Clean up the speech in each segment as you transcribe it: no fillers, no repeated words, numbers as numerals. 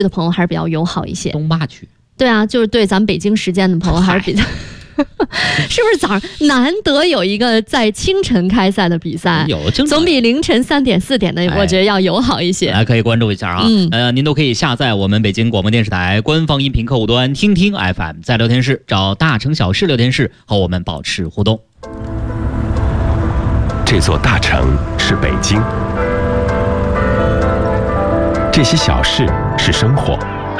的朋友还是比较友好一些。 东坝区。 对啊，就是对咱们北京时间的朋友还是比较是不是早上难得有一个在清晨开赛的比赛，总比凌晨3点4点的我觉得要友好一些。 大家可以关注一下啊。您都可以下载我们北京广播电视台官方音频客户端听听 FM， 在聊天室找大城小事聊天室和我们保持互动。 这座大城是北京，这些小事是生活。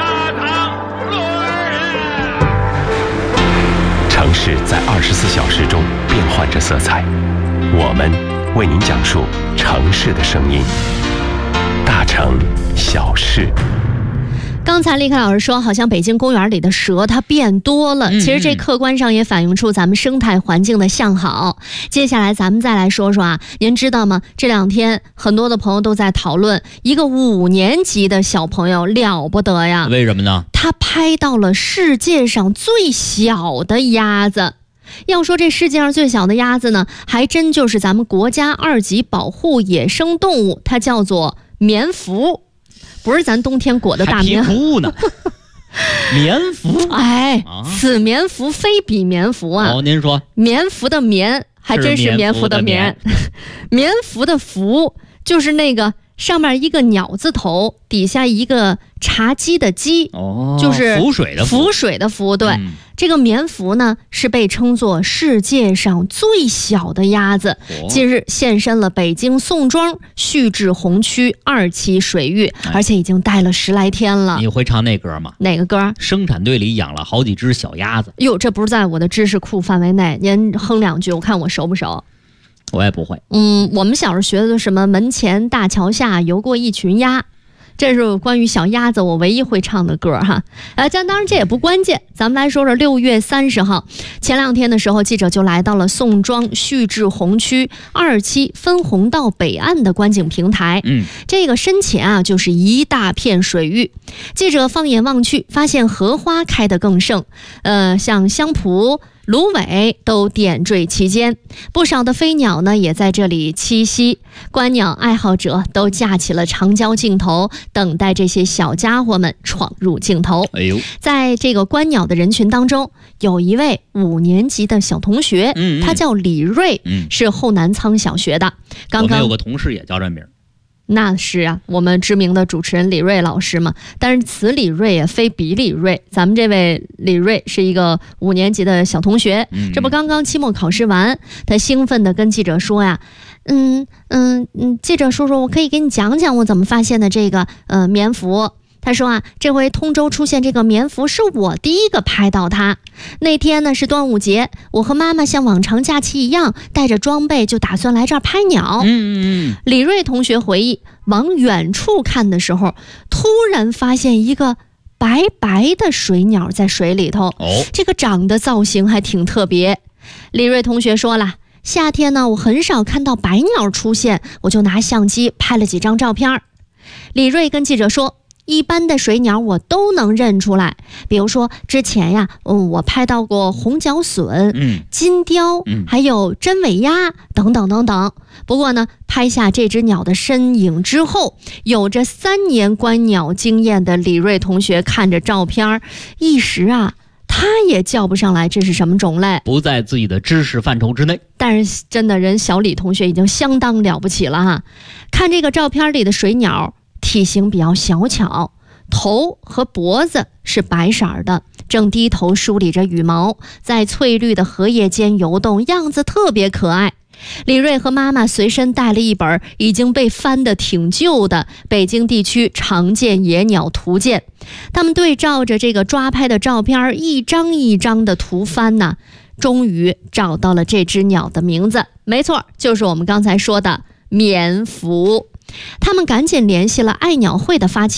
城市在24小时中变换着色彩，我们为您讲述城市的声音。大城小事。 刚才立克老师说，好像北京公园里的蛇它变多了，其实这客观上也反映出咱们生态环境的向好。接下来咱们再来说说啊，您知道吗？这2天很多的朋友都在讨论一个5年级的小朋友了不得呀。 为什么呢？ 他拍到了世界上最小的鸭子。要说这世界上最小的鸭子呢，还真就是咱们国家2级保护野生动物，它叫做棉蝼。不是咱冬天裹的大棉蝼呢，棉蝼。 哎，此棉蝼非彼棉蝼啊。 您说， 棉蝼的棉还真是棉蝼的棉，棉蝼的蝼就是那个上面一个鸟字头，底下一个茶几的几，就是浮水的浮水的浮。对，这个棉蝼呢是被称作世界上最小的鸭子，近日现身了北京宋庄旭志红区2期水域，而且已经待了10来天了。 你会唱那歌吗？ 哪个歌？ 生产队里养了好几只小鸭子。 哟，这不是在我的知识库范围内，您哼2句，我看我熟不熟。 我也不会。 我们小时候学的什么门前大桥下游过一群鸭，这是关于小鸭子我唯一会唱的歌哈。当然这也不关键，咱们来说说6月30号前2天的时候，记者就来到了宋庄旭志红区2期分洪道北岸的观景平台。这个身前啊就是一大片水域，记者放眼望去，发现荷花开得更盛，像香蒲、芦苇都点缀其间，不少的飞鸟呢也在这里栖息，观鸟爱好者都架起了长焦镜头，等待这些小家伙们闯入镜头。在这个观鸟的人群当中，有一位5年级的小同学，他叫李瑞，是后南仓小学的。刚刚我们有个同事也叫这名。 那是啊，我们知名的主持人李瑞老师嘛。但是此李瑞也非彼李瑞，咱们这位李瑞是一个5年级的小同学，这不刚刚期末考试完，他兴奋地跟记者说呀，记者叔叔，我可以给你讲讲我怎么发现的这个棉蝼。他说啊，这回通州出现这个棉蝼是我第一个拍到它。那天呢是端午节，我和妈妈像往常假期一样，带着装备就打算来这儿拍鸟。李瑞同学回忆，往远处看的时候，突然发现一个白白的水鸟在水里头，这个长的造型还挺特别。李瑞同学说了，夏天呢我很少看到白鸟出现，我就拿相机拍了几张照片。李瑞跟记者说，一般的水鸟我都能认出来，比如说之前呀，我拍到过红脚隼、金雕，还有真尾鸭等等等等。不过呢，拍下这只鸟的身影之后，有着3年观鸟经验的李瑞同学看着照片，一时啊，他也叫不上来这是什么种类， 不在自己的知识范畴之内。 但是真的人小李同学已经相当了不起了哈。看这个照片里的水鸟，体型比较小巧，头和脖子是白色的，正低头梳理着羽毛，在翠绿的荷叶间游动，样子特别可爱。李瑞和妈妈随身带了一本已经被翻得挺旧的《北京地区常见野鸟图鉴》，他们对照着这个抓拍的照片，一张一张的图翻呢，终于找到了这只鸟的名字，没错，就是我们刚才说的棉蝼。他们赶紧联系了爱鸟会的发起